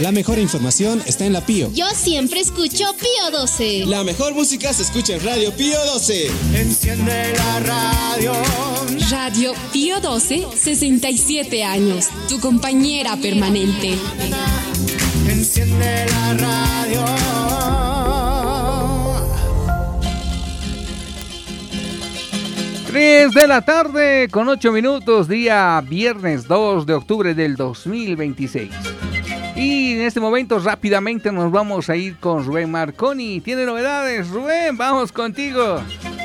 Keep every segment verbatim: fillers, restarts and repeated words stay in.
La mejor información está en la Pío. Yo siempre escucho Pío doce. La mejor música se escucha en Radio Pío doce. Enciende la radio. Radio Pío doce, sesenta y siete años. Tu compañera permanente. Enciende la radio. tres de la tarde con ocho minutos, día viernes dos de octubre del dos mil veintiséis. Y en este momento rápidamente nos vamos a ir con Rubén Marconi. ¿Tiene novedades? Rubén, vamos contigo.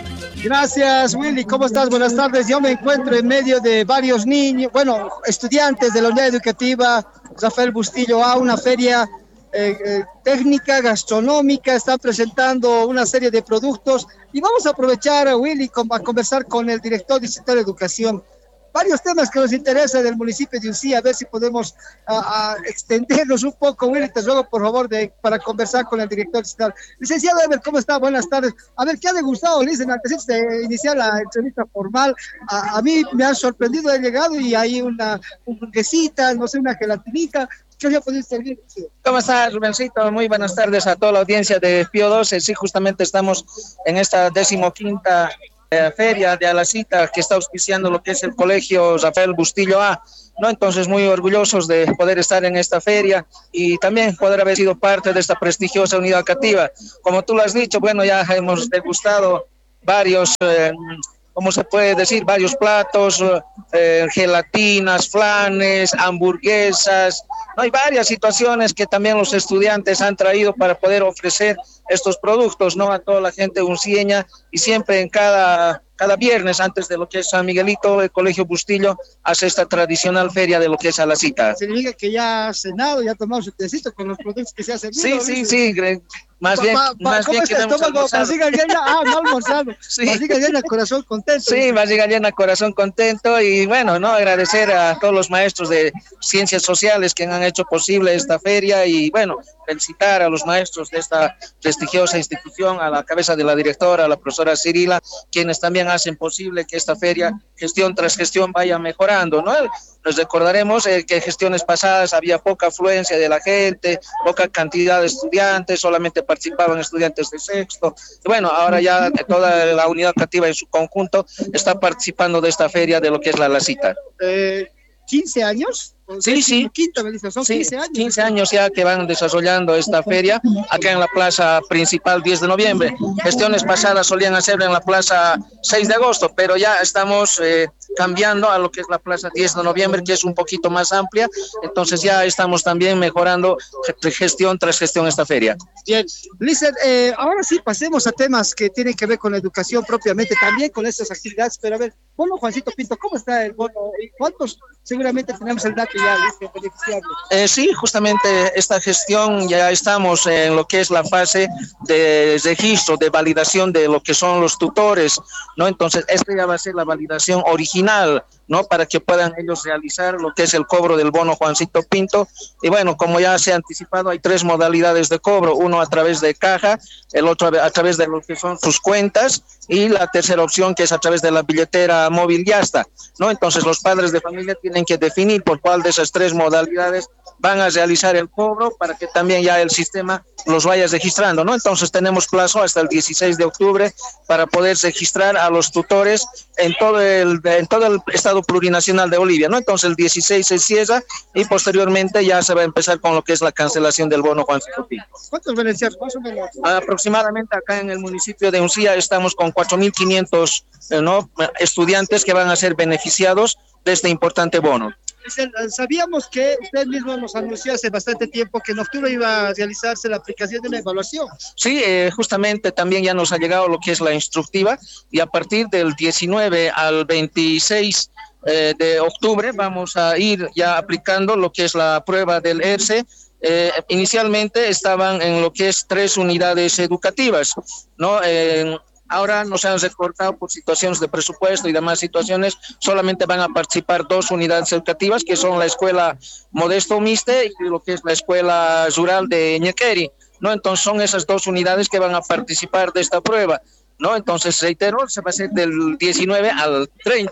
Gracias, Willy. ¿Cómo estás? Buenas tardes. Yo me encuentro en medio de varios niños, bueno, estudiantes de la unidad educativa Rafael Bustillo A, una feria eh, eh, técnica, gastronómica. Están presentando una serie de productos y vamos a aprovechar, Willy, a conversar con el director distrital de educación. Varios temas que nos interesan del municipio de Uncía, a ver si podemos a, a extendernos un poco. Willy, te ruego por favor de, para conversar con el director distrital. Licenciado Ever, ¿cómo está? Buenas tardes. A ver, ¿qué ha degustado, Licen, antes de iniciar la entrevista formal? A, a mí me ha sorprendido, he llegado y hay una hamburguesita, no sé, una gelatinita. ¿Qué le podido servir? ¿Cómo está, Rubencito? Muy buenas tardes a toda la audiencia de Pío doce. Sí, justamente estamos en esta decimoquinta eh, feria de Alacita que está auspiciando lo que es el colegio Rafael Bustillo A, ¿no? Entonces, muy orgullosos de poder estar en esta feria y también poder haber sido parte de esta prestigiosa unidad educativa. Como tú lo has dicho, bueno, ya hemos degustado varios... Eh, ¿Cómo se puede decir? Varios platos, eh, gelatinas, flanes, hamburguesas. No, hay varias situaciones que también los estudiantes han traído para poder ofrecer estos productos, ¿no? A toda la gente uncieña y siempre en cada... Cada viernes, antes de lo que es San Miguelito, el Colegio Bustillo hace esta tradicional feria de lo que es Alacita. Significa que ya ha cenado, ya ha tomado su tecito con los productos que se hacen. Sí, sí, sí, más bien, pa, pa, más bien que hemos almorzado. Barriga llena, ah, no almorzado. Sí. Barriga llena, corazón contento. Sí, barriga llena, corazón contento y bueno, no agradecer a todos los maestros de ciencias sociales que han hecho posible esta feria y bueno, felicitar a los maestros de esta prestigiosa institución, a la cabeza de la directora, a la profesora Cirila, quienes también hacen posible que esta feria, gestión tras gestión, vaya mejorando, ¿no? Nos recordaremos eh, que en gestiones pasadas había poca afluencia de la gente, poca cantidad de estudiantes, solamente participaban estudiantes de sexto. Y bueno, ahora ya toda la unidad educativa en su conjunto está participando de esta feria de lo que es la Alacita. Eh, ¿quince años? Sí, sí. Quinta, me dice, son sí, quince años. quince años ya que van desarrollando esta feria acá en la plaza principal diez de noviembre. Gestiones pasadas solían hacerlo en la plaza seis de agosto, pero ya estamos eh, cambiando a lo que es la plaza diez de noviembre, que es un poquito más amplia. Entonces ya estamos también mejorando gestión tras gestión esta feria. Bien, Lizeth, eh, ahora sí pasemos a temas que tienen que ver con la educación propiamente, también con estas actividades, pero a ver, bono Juancito Pinto, ¿cómo está el bono? ¿Cuántos? Seguramente tenemos el dato ya, listo, beneficiario. Eh, sí, justamente esta gestión ya estamos en lo que es la fase de registro, de validación de lo que son los tutores, ¿no? Entonces, esta ya va a ser la validación original, ¿no? Para que puedan ellos realizar lo que es el cobro del bono Juancito Pinto. Y bueno, como ya se ha anticipado, hay tres modalidades de cobro, uno a través de caja, el otro a través de lo que son sus cuentas y la tercera opción que es a través de la billetera móvil Yasta, ¿no? Entonces los padres de familia tienen que definir por cuál de esas tres modalidades van a realizar el cobro para que también ya el sistema los vaya registrando, ¿no? Entonces tenemos plazo hasta el dieciséis de octubre para poder registrar a los tutores en todo el, en todo el estado plurinacional de Bolivia, ¿no? Entonces el dieciséis se cierra y posteriormente ya se va a empezar con lo que es la cancelación del bono Juancito Pinto. ¿Cuántos beneficiarios? Más o menos. Aproximadamente acá en el municipio de Uncía estamos con cuatro mil quinientos eh, ¿no? estudiantes que van a ser beneficiados de este importante bono. Sabíamos que usted mismo nos anunció hace bastante tiempo que en octubre iba a realizarse la aplicación de una evaluación. Sí, eh, justamente también ya nos ha llegado lo que es la instructiva y a partir del diecinueve al veintiséis eh, de octubre vamos a ir ya aplicando lo que es la prueba del E R C E. Eh, inicialmente estaban en lo que es tres unidades educativas, ¿no? Eh, Ahora nos han recortado por situaciones de presupuesto y demás situaciones, solamente van a participar dos unidades educativas, que son la escuela Modesto Miste y lo que es la escuela rural de Ñequeri, ¿no? Entonces son esas dos unidades que van a participar de esta prueba, ¿no? Entonces, reitero, se va a hacer del diecinueve al treinta,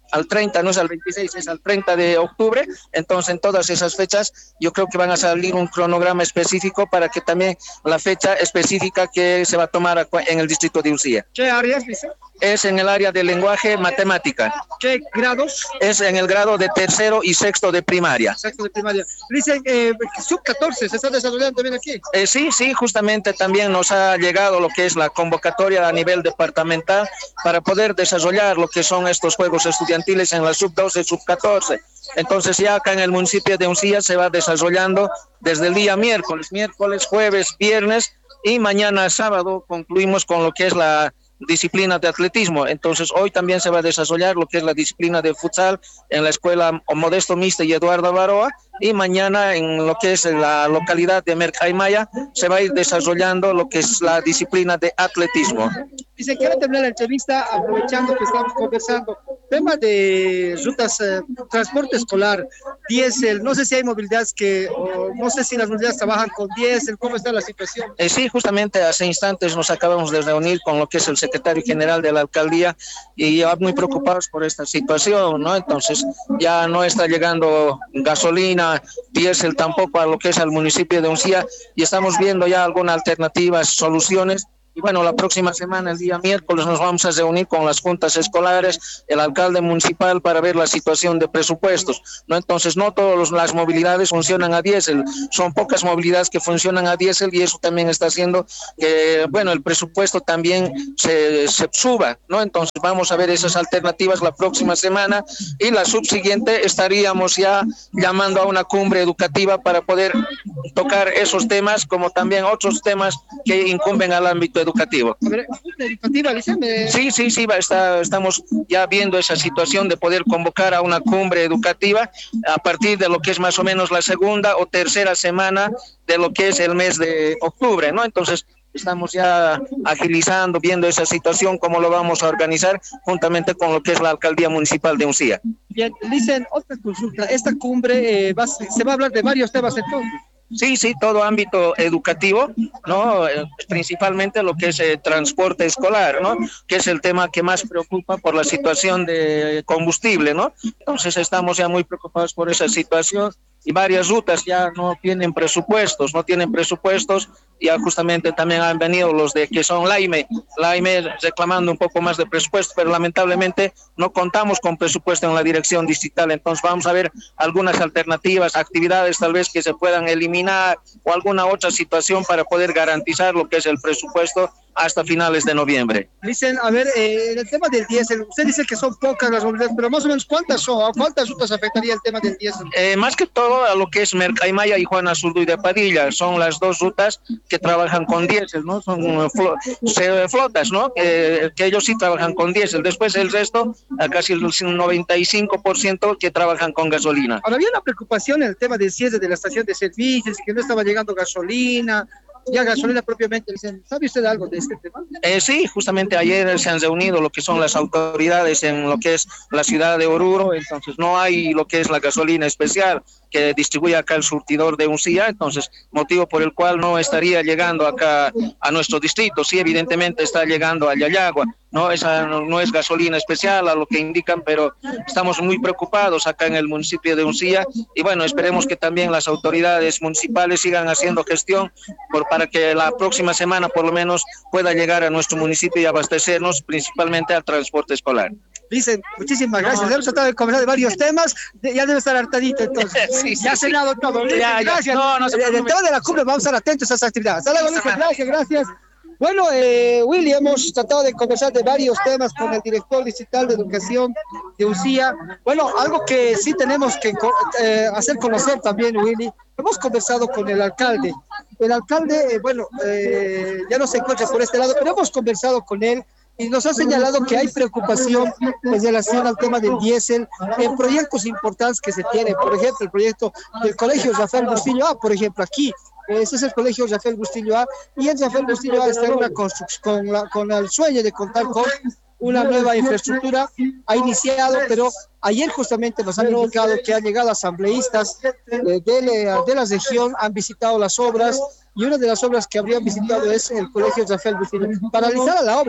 al treinta, no es al veintiséis, es al treinta de octubre. Entonces, en todas esas fechas, yo creo que van a salir un cronograma específico para que también la fecha específica que se va a tomar en el distrito de Usía. ¿Qué áreas, dice? Es en el área de lenguaje, matemática. ¿Qué grados? Es en el grado de tercero y sexto de primaria. Sexto de primaria. Dicen eh, sub catorce, ¿se está desarrollando también aquí? Eh, sí, sí, justamente también nos ha llegado lo que es la convocatoria a nivel departamental para poder desarrollar lo que son estos juegos estudiantiles en la sub doce, sub catorce. Entonces ya acá en el municipio de Uncía se va desarrollando desde el día miércoles, miércoles, jueves, viernes y mañana sábado concluimos con lo que es la disciplina de atletismo. Entonces hoy también se va a desarrollar lo que es la disciplina de futsal en la escuela Modesto Miste y Eduardo Baroa, y mañana en lo que es la localidad de Mercaimaya se va a ir desarrollando lo que es la disciplina de atletismo. Dice, quiero terminar la entrevista aprovechando que estamos conversando. Tema de rutas, eh, transporte escolar, diésel, no sé si hay movilidades que, o no sé si las movilidades trabajan con diésel, ¿cómo está la situación? Eh, sí, justamente hace instantes nos acabamos de reunir con lo que es el secretario general de la alcaldía y ya muy preocupados por esta situación, ¿no? Entonces ya no está llegando gasolina, diésel tampoco a lo que es al municipio de Uncía y estamos viendo ya algunas alternativas, soluciones. Y bueno, la próxima semana, el día miércoles, nos vamos a reunir con las juntas escolares, el alcalde municipal, para ver la situación de presupuestos, ¿no? Entonces, no todas las movilidades funcionan a diésel, son pocas movilidades que funcionan a diésel y eso también está haciendo que, bueno, el presupuesto también se, se suba, ¿no? Entonces, vamos a ver esas alternativas la próxima semana y la subsiguiente estaríamos ya llamando a una cumbre educativa para poder tocar esos temas, como también otros temas que incumben al ámbito educativo. A ver, educativa, me... Sí, sí, sí, va, está, estamos ya viendo esa situación de poder convocar a una cumbre educativa a partir de lo que es más o menos la segunda o tercera semana de lo que es el mes de octubre, ¿no? Entonces, estamos ya agilizando, viendo esa situación, cómo lo vamos a organizar juntamente con lo que es la alcaldía municipal de Uncía. Bien, dicen, otra consulta, esta cumbre eh, va, se va a hablar de varios temas entonces. Sí, sí, todo ámbito educativo, ¿no? Eh, principalmente lo que es eh, transporte escolar, ¿no? Que es el tema que más preocupa por la situación de combustible, ¿no? Entonces estamos ya muy preocupados por esa situación y varias rutas ya no tienen presupuestos, no tienen presupuestos, ya justamente también han venido los de que son Laime, Laime reclamando un poco más de presupuesto, pero lamentablemente no contamos con presupuesto en la dirección distrital, entonces vamos a ver algunas alternativas, actividades tal vez que se puedan eliminar o alguna otra situación para poder garantizar lo que es el presupuesto hasta finales de noviembre. Dicen, a ver, eh, el tema del diésel, usted dice que son pocas las movilidades, pero más o menos ¿cuántas son? ¿A cuántas rutas afectaría el tema del diésel? Eh, más que todo a lo que es Mercaimaya y Juana Zurduy de Padilla, son las dos rutas que trabajan con diésel, ¿no? Son flo flotas, ¿no? Eh, que ellos sí trabajan con diésel. Después el resto, a casi el noventa y cinco por ciento que trabajan con gasolina. Ahora, había una preocupación en el tema del cierre de la estación de servicios, que no estaba llegando gasolina, ya gasolina propiamente. ¿Sabe usted algo de este tema? Eh, sí, justamente ayer se han reunido lo que son las autoridades en lo que es la ciudad de Oruro, entonces no hay lo que es la gasolina especial que distribuye acá el surtidor de Uncía, entonces motivo por el cual no estaría llegando acá a nuestro distrito. Sí, evidentemente está llegando a Yayagua, no, esa no, no es gasolina especial a lo que indican, pero estamos muy preocupados acá en el municipio de Uncía y bueno, esperemos que también las autoridades municipales sigan haciendo gestión por, para que la próxima semana por lo menos pueda llegar a nuestro municipio y abastecernos principalmente al transporte escolar. Dicen, muchísimas gracias. Hemos tratado de conversar de varios temas. De, ya debe estar hartadito entonces. Sí, sí, ya ha cenado todo. Ya, ya. Gracias. No, no se el, el tema de la cumbre, vamos a estar atentos a esa actividad. Hasta luego, Luis. Gracias, gracias. Bueno, eh, Willy, hemos tratado de conversar de varios temas con el director distrital de educación de Uncía. Bueno, algo que sí tenemos que eh, hacer conocer también, Willy. Hemos conversado con el alcalde. El alcalde, eh, bueno, eh, ya no se encuentra por este lado, pero hemos conversado con él. Y nos ha señalado que hay preocupación en relación al tema del diésel en proyectos importantes que se tienen. Por ejemplo, el proyecto del Colegio Rafael Bustillo A, por ejemplo, aquí. Ese es el Colegio Rafael Bustillo A. Y el Rafael Bustillo A está en una construcción, con, la, con el sueño de contar con una nueva infraestructura. Ha iniciado, pero ayer justamente nos han indicado que han llegado asambleístas de, de, de la región, han visitado las obras. Y una de las obras que habrían visitado es el Colegio Rafael Bustillo. Paralizada la obra.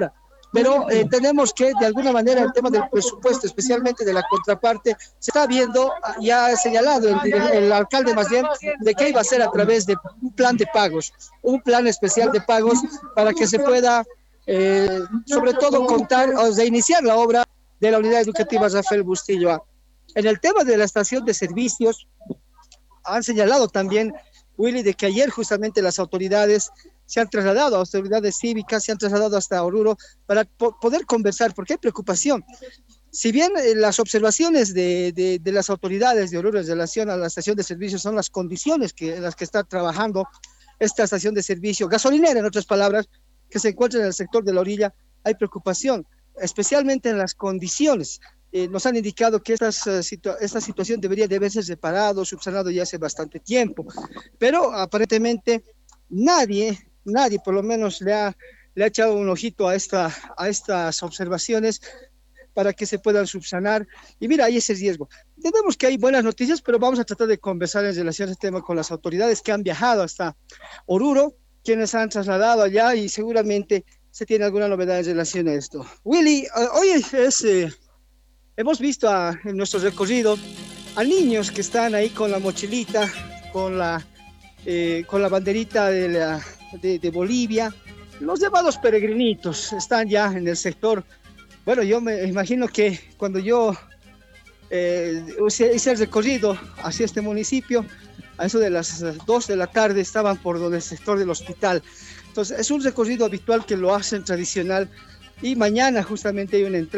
pero eh, tenemos que, de alguna manera, el tema del presupuesto, especialmente de la contraparte, se está viendo, ya ha señalado el, el, el alcalde más bien, de que iba a ser a través de un plan de pagos, un plan especial de pagos para que se pueda, eh, sobre todo, contar, o sea, iniciar la obra de la unidad educativa Rafael Bustillo A. En el tema de la estación de servicios, han señalado también, Willy, de que ayer justamente las autoridades se han trasladado, autoridades cívicas se han trasladado hasta Oruro para po poder conversar, porque hay preocupación. Si bien eh, las observaciones de, de, de las autoridades de Oruro en relación a la estación de servicio son las condiciones que, en las que está trabajando esta estación de servicio, gasolinera en otras palabras, que se encuentra en el sector de la orilla, hay preocupación, especialmente en las condiciones. Eh, nos han indicado que estas, uh, situa esta situación debería de haberse reparado, subsanado ya hace bastante tiempo, pero aparentemente nadie, nadie por lo menos le ha, le ha echado un ojito a, esta, a estas observaciones para que se puedan subsanar. Y mira, hay ese riesgo. Entendemos que hay buenas noticias, pero vamos a tratar de conversar en relación a este tema con las autoridades que han viajado hasta Oruro, quienes han trasladado allá y seguramente se tiene alguna novedad en relación a esto. Willy, uh, hoy es... Eh, hemos visto a, en nuestro recorrido a niños que están ahí con la mochilita, con la, eh, con la banderita de, la, de, de Bolivia. Los llamados peregrinitos están ya en el sector. Bueno, yo me imagino que cuando yo eh, hice el recorrido hacia este municipio, a eso de las dos de la tarde estaban por donde el sector del hospital. Entonces es un recorrido habitual que lo hacen tradicional y mañana justamente hay una entrada